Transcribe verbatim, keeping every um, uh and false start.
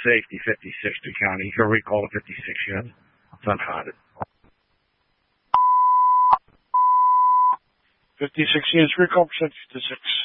safety, fifty-six to county. You can recall the fifty-six unit. It's unfounded. fifty-six units recall, fifty-six.